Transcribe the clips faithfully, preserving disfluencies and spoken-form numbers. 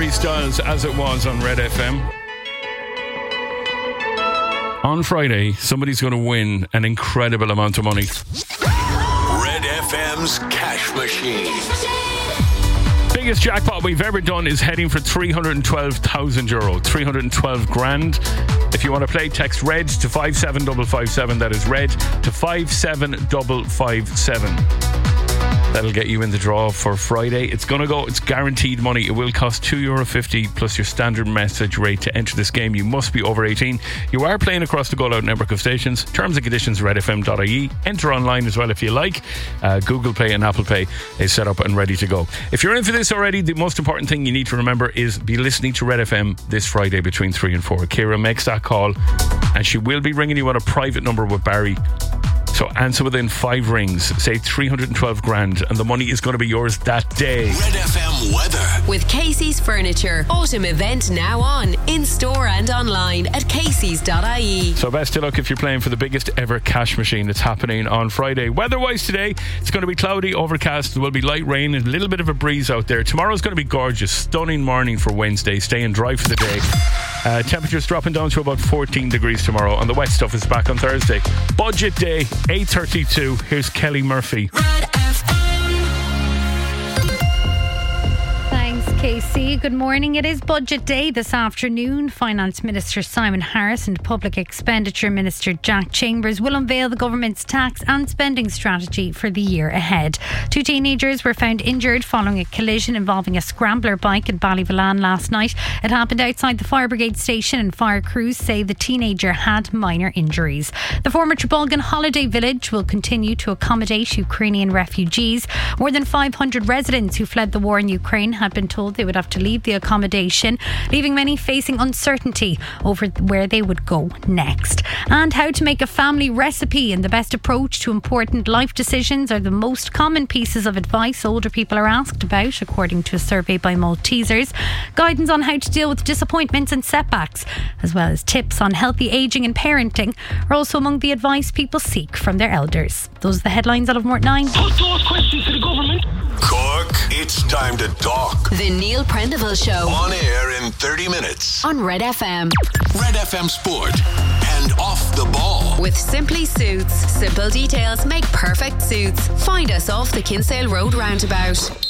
Harry Styles, As It Was on Red F M. On Friday, somebody's going to win an incredible amount of money. Red F M's Cash Machine. Biggest jackpot we've ever done is heading for three hundred twelve thousand euro, three hundred twelve grand. If you want to play, text RED to five seven five five seven. That is RED to five seven five five seven. That'll get you in the draw for Friday. It's going to go, it's guaranteed money. It will cost two euro fifty plus your standard message rate to enter this game. You must be over eighteen. You are playing across the Go Loud network of stations. Terms and conditions, red f m dot I E. Enter online as well if you like. Uh, Google Pay and Apple Pay is set up and ready to go. If you're in for this already, the most important thing you need to remember is be listening to Red F M this Friday between three and four. Ciara makes that call and she will be ringing you on a private number with Barry. So answer within five rings, say three hundred twelve grand, and the money is going to be yours that day. Red F M weather. With Casey's Furniture. Autumn event now on. In store and online at caseys dot I E. So best of luck if you're playing for the biggest ever cash machine that's happening on Friday. Weather-wise today, it's going to be cloudy, overcast. There will be light rain and a little bit of a breeze out there. Tomorrow's going to be gorgeous. Stunning morning for Wednesday. Staying dry for the day. Uh, temperatures dropping down to about fourteen degrees tomorrow. And the wet stuff is back on Thursday. Budget day, eight thirty-two. Here's Kelly Murphy. Casey, good morning. It is budget day this afternoon. Finance Minister Simon Harris and Public Expenditure Minister Jack Chambers will unveil the government's tax and spending strategy for the year ahead. Two teenagers were found injured following a collision involving a scrambler bike in Ballyvillan last night. It happened outside the fire brigade station, and fire crews say the teenager had minor injuries. The former Trebolgan holiday village will continue to accommodate Ukrainian refugees. More than five hundred residents who fled the war in Ukraine had been told they would have to leave the accommodation, leaving many facing uncertainty over where they would go next. And how to make a family recipe and the best approach to important life decisions are the most common pieces of advice older people are asked about, according to a survey by Maltesers. Guidance on how to deal with disappointments and setbacks, as well as tips on healthy ageing and parenting, are also among the advice people seek from their elders. Those are the headlines out of Mort nine. Put those questions to the government. Cork, it's time to talk. The Neil Prendeville Show. On air in thirty minutes. On Red F M. Red F M Sport. And Off the Ball. With Simply Suits. Simple details make perfect suits. Find us off the Kinsale Road roundabout.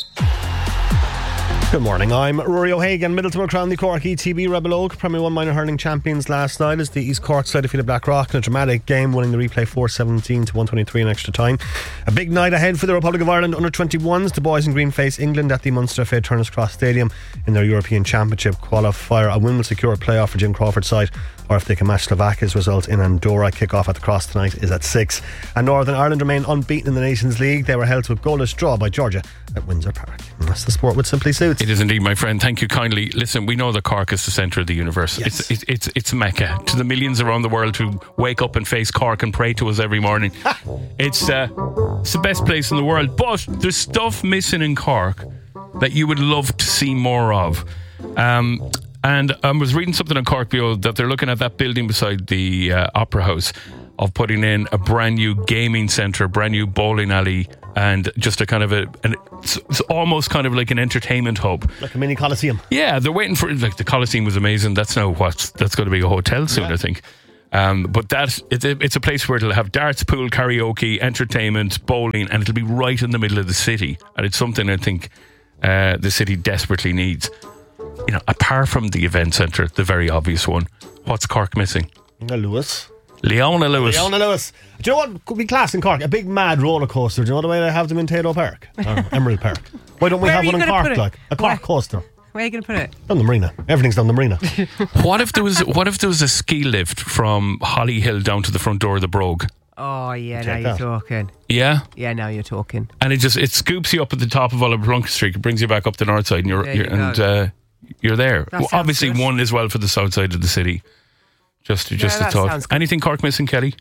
Good morning, I'm Rory O'Hagan. Middleton crowned the Cork E T B Rebel Oak Premier one minor hurling champions last night as the East Cork side defeated Blackrock in a dramatic game, winning the replay four seventeen to one twenty-three in extra time. A big night ahead for the Republic of Ireland under twenty-ones. The boys in green face England at the Munster F A Turner's Cross Stadium in their European Championship qualifier. A win will secure a playoff for Jim Crawford's side, or if they can match Slovakia's result in Andorra. Kick-off at the Cross tonight is at six. And Northern Ireland remain unbeaten in the Nations League. They were held to a goalless draw by Georgia at Windsor Park. And that's the sport with Simply Suits. It is indeed, my friend. Thank you kindly. Listen, we know that Cork is the centre of the universe. Yes. It's, it's it's it's Mecca to the millions around the world who wake up and face Cork and pray to us every morning. It's uh, it's the best place in the world. But there's stuff missing in Cork that you would love to see more of. Um, and I was reading something on Cork Bio that they're looking at that building beside the uh, Opera House of putting in a brand new gaming centre, brand new bowling alley, and just a kind of a an, it's, it's almost kind of like an entertainment hub, like a mini Coliseum. Yeah, they're waiting for, like, the Coliseum was amazing. That's now what that's going to be a hotel soon, yeah. I think. Um, but that it's a, it's a place where it'll have darts, pool, karaoke, entertainment, bowling, and it'll be right in the middle of the city. And it's something I think uh, the city desperately needs. You know, apart from the event centre, the very obvious one, what's Cork missing? Lewis. Leona Lewis. Leona Lewis. Do you know what could be class in Cork? A big mad roller coaster. Do you know the way they have them in Tayto Park? Or Emerald Park. Why don't we Where have are one you in gonna Cork? put it? Like a Cork Where? coaster. Where are you going to put it? Down the marina. Everything's down the marina. What if there was what if there was a ski lift from Holly Hill down to the front door of the Brogue? Oh, yeah, Check now you're that. talking. Yeah? Yeah, now you're talking. And it just it scoops you up at the top of Oliver Plunkett Street. It brings you back up the north side, and you're, There you're you and go. uh, you're there. That Well, sounds obviously, good. one as well for the south side of the city. Just, just Yeah, a that thought. sounds good. Anything Cork missing, Kelly?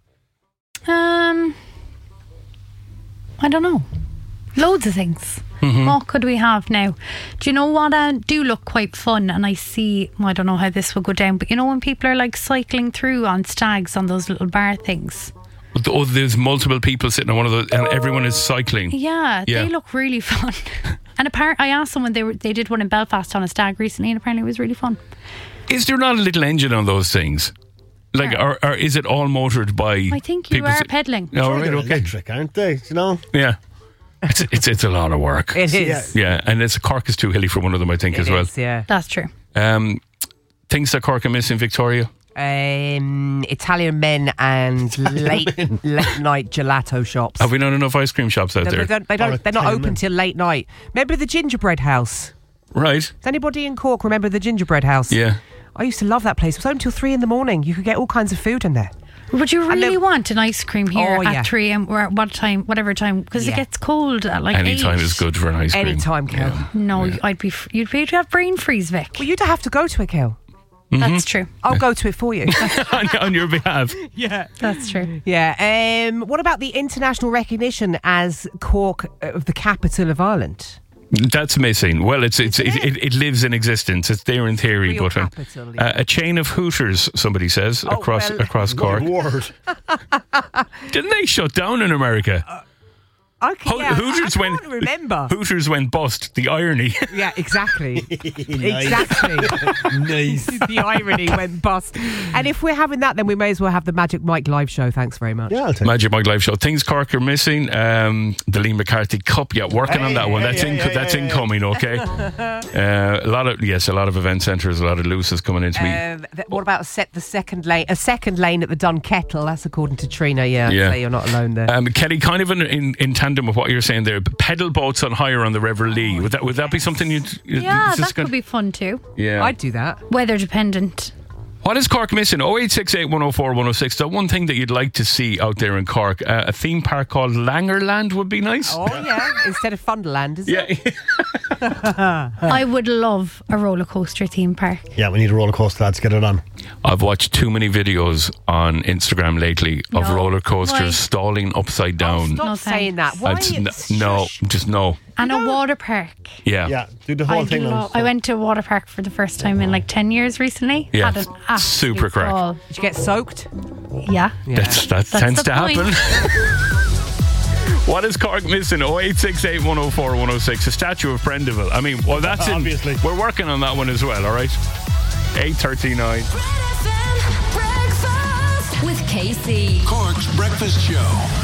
Um, I don't know. Loads of things. Mm-hmm. What could we have now? Do you know what uh, do look quite fun? And I see, well, I don't know how this will go down, but you know when people are like cycling through on stags on those little bar things? Oh, there's multiple people sitting on one of those, and everyone is cycling. Yeah, Yeah. they look really fun. And apparent, I asked someone, they were they did one in Belfast on a stag recently, and apparently it was really fun. Is there not a little engine on those things? Like, or, or is it all motored by? I think you people are s- pedaling. Oh, Sure, right, they're okay. electric, aren't they? You know? Yeah. It's, it's it's a lot of work. It is. Yeah, and it's Cork is too hilly for one of them, I think, It as well. is, yeah. That's true. Um, things that Cork are missing, Victoria. Um, Italian men and late late night gelato shops. Have we not enough ice cream shops out They there? don't, they don't, Or they're not Italian open men. till late night. Remember the gingerbread house? Right. Does anybody in Cork remember the gingerbread house? Yeah. I used to love that place. It was open till three in the morning. You could get all kinds of food in there. Would you And really then- want an ice cream here Oh, at yeah. three a.m. or at what time, whatever time? Because Yeah. it gets cold at like Any time eight. is good for an ice cream. Any time, Kel. Yeah. No, I'd be. f- You'd be to have brain freeze, Vic. Well, you'd have to go to it, Kel. That's true. I'll go to it for you. on, on your behalf. yeah. That's true. Yeah. Um, what about the international recognition as Cork uh, of the capital of Ireland? That's missing. Well, it's it's it, it, it lives in existence. It's there in theory, Real but um, capital, uh, yeah. a chain of Hooters, somebody says, Oh, across well- across Cork. Word. Didn't they shut down in America? Okay, Ho- yeah, Hooters I, I went can't remember. Hooters went bust. The irony. Yeah, exactly. Nice. Exactly. Nice. The irony went bust. And if we're having that, then we may as well have the Magic Mike live show. Thanks very much. Yeah, I'll take Magic Mike live show. Things Cork are missing. Um, the Lee McCarthy Cup. Yeah, working on that one. hey, That's yeah, in, yeah, that's yeah, yeah. incoming. Okay. uh, a lot of yes, a lot of event centres, a lot of looses coming into me. Um, th- what about set the second lane? A second lane at the Dunkettle. That's according to Trina. Yeah, Yeah. so you're not alone there. Um, Kelly, kind of in, in, in tandem with what you're saying there, pedal boats on hire on the River Lee. Would that would that be something you'd? you'd Yeah, just that gonna- could be fun too. Yeah. I'd do that. Weather dependent. What is Cork missing? oh eight six eight, one oh four, one oh six. The one thing that you'd like to see out there in Cork, uh, a theme park called Langerland would be nice. Oh yeah, instead of Funderland, is Yeah. it? I would love a roller coaster theme park. Yeah, we need a roller coaster, lads. Get it on. I've watched too many videos on Instagram lately of No. roller coasters Why? stalling upside down. Stop No saying thanks. that. Why? I'd It's- n- no, shush. just no. And a water park. Yeah. Yeah, do the whole I, thing. lo- on. I went to a water park for the first time in like ten years recently. Yeah. Had an absolute Super crack. ball. Did you get soaked? Yeah. That's, that That's tends the to point. happen. What is Cork missing? oh eight six eight, one oh four, one oh six. A statue of Prendeville. I mean, well, that's in, Obviously. we're working on that one as well, all right? eight thirty-nine. Breakfast with K C. Cork's Breakfast Show.